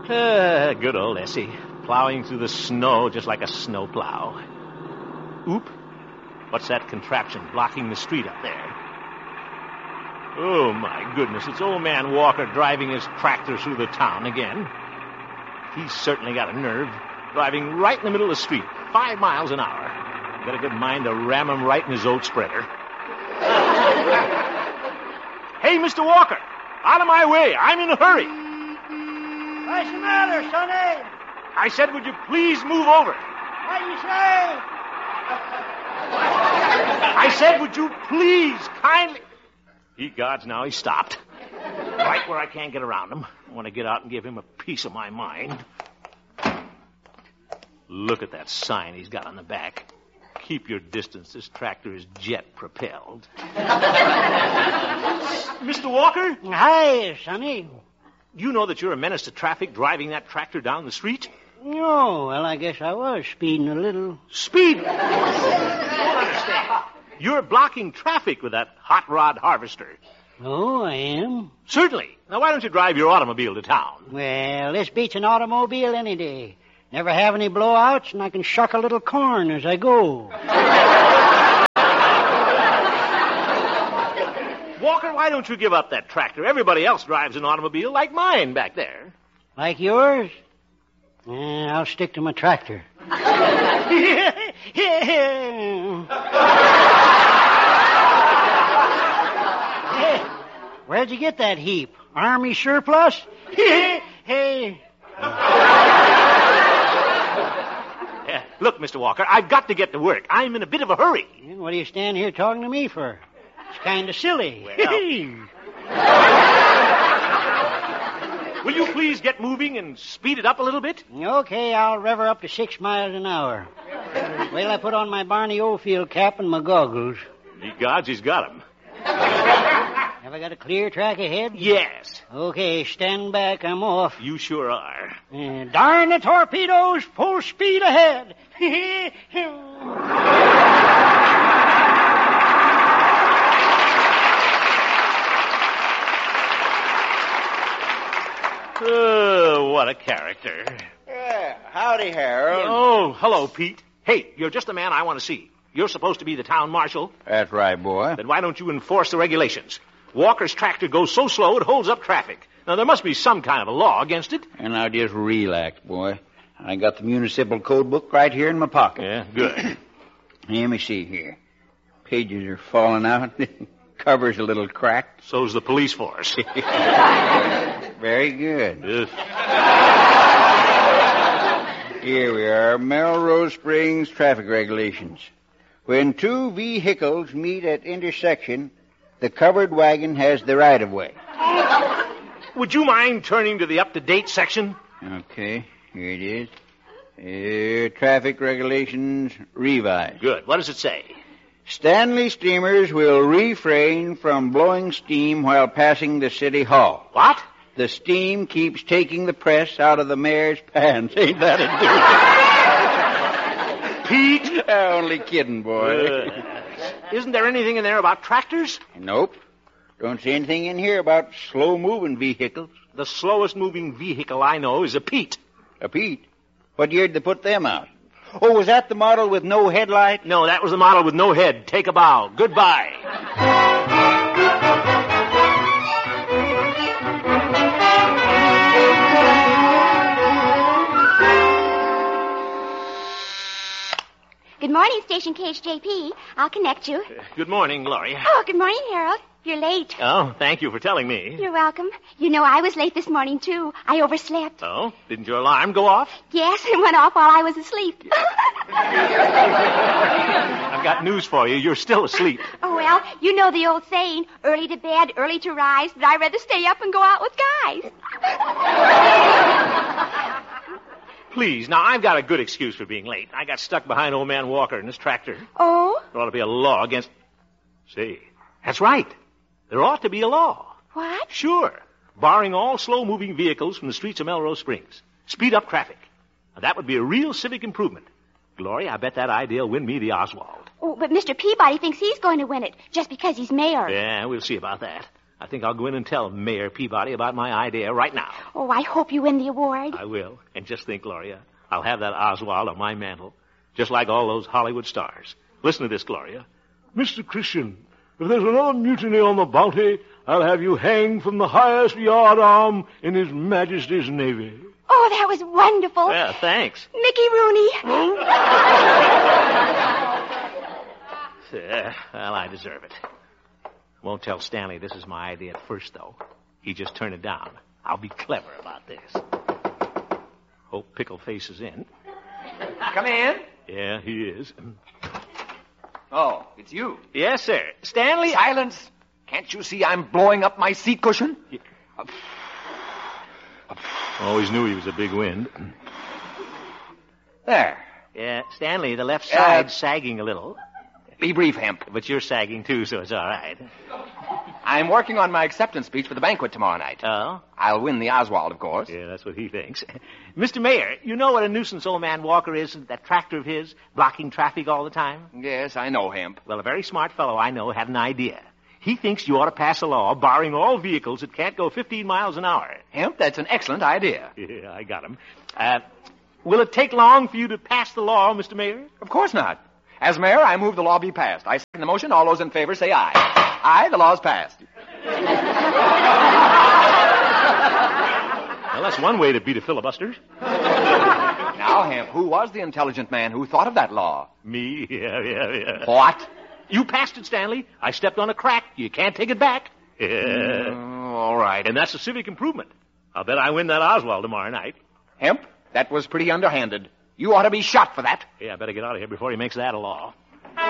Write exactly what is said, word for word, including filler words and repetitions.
Uh, good old Essie, plowing through the snow just like a snowplow. Oop. What's that contraption blocking the street up there? Oh, my goodness, it's old man Walker driving his tractor through the town again. He's certainly got a nerve, driving right in the middle of the street, five miles an hour. Got a good mind to ram him right in his oat spreader. Hey, Mister Walker, out of my way. I'm in a hurry. What's the matter, sonny? I said, would you please move over? What do you say? I said, would you please kindly... He gods, now he stopped. Right where I can't get around him. I want to get out and give him a piece of my mind. Look at that sign he's got on the back. Keep your distance. This tractor is jet-propelled. Mister Walker? Hi, sonny. You know that you're a menace to traffic driving that tractor down the street? No, well, I guess I was speeding a little. Speed? I don't understand. You're blocking traffic with that hot rod harvester. Oh, I am? Certainly. Now, why don't you drive your automobile to town? Well, this beats an automobile any day. Never have any blowouts, and I can shuck a little corn as I go. Walker, why don't you give up that tractor? Everybody else drives an automobile like mine back there. Like yours? Eh, I'll stick to my tractor. Hey, where'd you get that heap? Army surplus? Hey. Yeah, look, Mister Walker, I've got to get to work. I'm in a bit of a hurry. What are you standing here talking to me for? It's kind of silly. Well... Will you please get moving and speed it up a little bit? Okay, I'll rev her up to six miles an hour. Well, I put on my Barney Oldfield cap and my goggles. Ye gods, he's got 'em. Have I got a clear track ahead? Yes. Okay, stand back. I'm off. You sure are. Uh, darn the torpedoes, full speed ahead. Oh, what a character. Yeah, howdy, Harold. Oh, hello, Pete. Hey, you're just the man I want to see. You're supposed to be the town marshal. That's right, boy. Then why don't you enforce the regulations? Walker's tractor goes so slow it holds up traffic. Now, there must be some kind of a law against it. And now just relax, boy. I got the municipal code book right here in my pocket. Yeah, good. Let me see here. Pages are falling out. Cover's a little cracked. So's the police force. Very good. Ugh. Here we are, Melrose Springs traffic regulations. When two vehicles meet at intersection, the covered wagon has the right-of-way. Would you mind turning to the up-to-date section? Okay, here it is. Uh, traffic regulations revised. Good. What does it say? Stanley steamers will refrain from blowing steam while passing the city hall. What? The steam keeps taking the press out of the mayor's pants. Ain't that a dude? Pete? Uh, only kidding, boy. Uh, isn't there anything in there about tractors? Nope. Don't see anything in here about slow-moving vehicles. The slowest-moving vehicle I know is a Pete. A Pete? What year did they put them out? Oh, was that the model with no headlight? No, that was the model with no head. Take a bow. Goodbye. Good morning, Station K H J P. I'll connect you. Uh, good morning, Gloria. Oh, good morning, Harold. You're late. Oh, thank you for telling me. You're welcome. You know, I was late this morning, too. I overslept. Oh? Didn't your alarm go off? Yes, it went off while I was asleep. I've got news for you. You're still asleep. Oh, well, you know the old saying, early to bed, early to rise, but I'd rather stay up and go out with guys. Please, now, I've got a good excuse for being late. I got stuck behind old man Walker in his tractor. Oh? There ought to be a law against... See, that's right. There ought to be a law. What? Sure. Barring all slow-moving vehicles from the streets of Melrose Springs. Speed up traffic. Now, that would be a real civic improvement. Gloria, I bet that idea will win me the Oswald. Oh, but Mister Peabody thinks he's going to win it, just because he's mayor. Yeah, we'll see about that. I think I'll go in and tell Mayor Peabody about my idea right now. Oh, I hope you win the award. I will. And just think, Gloria, I'll have that Oswald on my mantle, just like all those Hollywood stars. Listen to this, Gloria. Mister Christian, if there's another mutiny on the Bounty, I'll have you hanged from the highest yard arm in His Majesty's Navy. Oh, that was wonderful. Yeah, thanks. Mickey Rooney. Uh, well, I deserve it. Won't tell Stanley this is my idea at first, though. He just turned it down. I'll be clever about this. Hope Pickle Face is in. Come in. Yeah, he is. Oh, it's you. Yes, sir. Stanley... Silence. Can't you see I'm blowing up my seat cushion? Yeah. Always knew he was a big wind. There. Yeah, Stanley, the left side's Uh, sagging a little. Be brief, Hemp. But you're sagging, too, so it's all right. I'm working on my acceptance speech for the banquet tomorrow night. Oh? I'll win the Oswald, of course. Yeah, that's what he thinks. Mister Mayor, you know what a nuisance old man Walker is, that tractor of his, blocking traffic all the time? Yes, I know, Hemp. Well, a very smart fellow I know had an idea. He thinks you ought to pass a law barring all vehicles that can't go fifteen miles an hour. Hemp, that's an excellent idea. Yeah, I got him. Uh, will it take long for you to pass the law, Mister Mayor? Of course not. As mayor, I move the law be passed. I second the motion. All those in favor say aye. Aye, the law's passed. Well, that's one way to beat a filibuster. Now, Hemp, who was the intelligent man who thought of that law? Me? Yeah, yeah, yeah. What? You passed it, Stanley. I stepped on a crack. You can't take it back. Yeah. Oh, all right. And that's a civic improvement. I'll bet I win that Oswald tomorrow night. Hemp, that was pretty underhanded. You ought to be shot for that. Yeah, I better get out of here before he makes that a law.